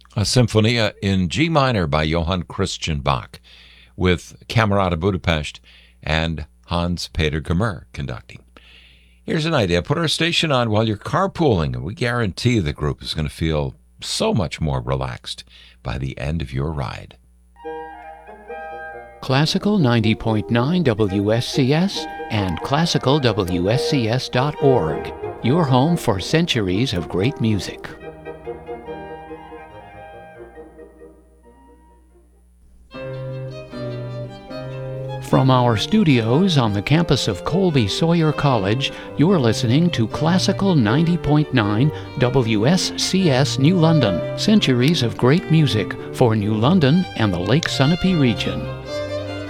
a Symphonia in G minor by Johann Christian Bach, with Camerata Budapest and Hans-Peter Gmür conducting. Here's an idea. Put our station on while you're carpooling, and we guarantee the group is going to feel so much more relaxed by the end of your ride. Classical 90.9 WSCS and classicalwscs.org, your home for centuries of great music. From our studios on the campus of Colby Sawyer College, you're listening to Classical 90.9 WSCS New London, centuries of great music for New London and the Lake Sunapee region.